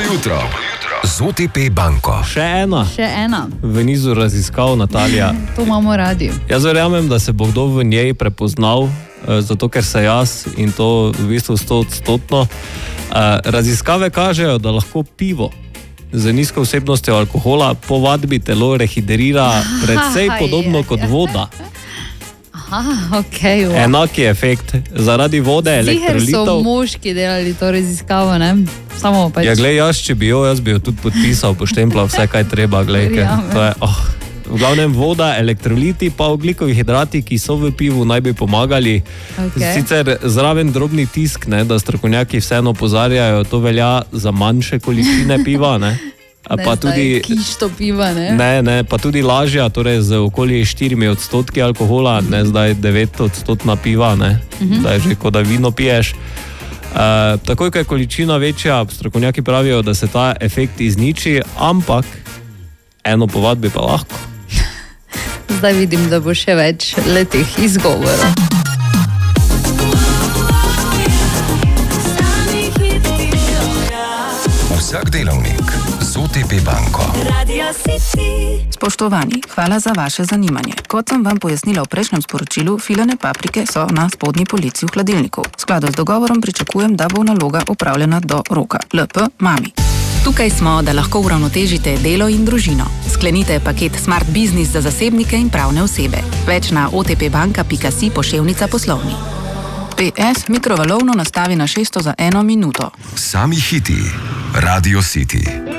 jutro z OTP banko. Še ena. V nizu raziskav, Natalija. To imamo radi. Jaz verjamem, da se bo kdo v njej prepoznal, zato ker se jaz in to v bistvu 100%. Raziskave kažejo, da lahko pivo z nizko vsebnostjo alkohola po vadbi telo rehidrira predvsej podobno kot voda. Okay, wow. Enaki efekt zaradi vode, elektrolitov. Ziher so moški delali to raziskavo, ne? Samo pač. Ja, glej, jaz bi jo tudi podpisal, poštempla vse, kaj treba, glej. To je, v glavnem voda, elektroliti pa oglikovi hidrati, ki so v pivu, naj bi pomagali. Okay. Sicer zraven drobni tisk, ne, da strokovnjaki vseeno opozarjajo, to velja za manjše količine piva, ne. Pa tudi kišto piva, ne? Ne, pa tudi lažja, torej z okoli 4% alkohola, ne zdaj 9% piva, ne, da je že kot da vino piješ. Takoj, ko je količina večja, strokovnjaki pravijo, da se ta efekt izniči, ampak eno po vadbi pa lahko. Zdaj vidim, da bo še več letih izgovorov. Vsak delavnik z OTP banko. Spoštovani, hvala za vaše zanimanje. Kot sem vam pojasnila v prejšnjem sporočilu, filane paprike so na spodnji polici v hladilniku. V skladu z dogovorom pričakujem, da bo naloga opravljena do roka. LP mami. Tukaj smo, da lahko uravnotežite delo in družino. Sklenite paket Smart Business za zasebnike in pravne osebe. Več na otpbanka.si/poslovni. PS mikrovalovno nastavi na 600 za 1 minuto. Sami hiti. Radio City.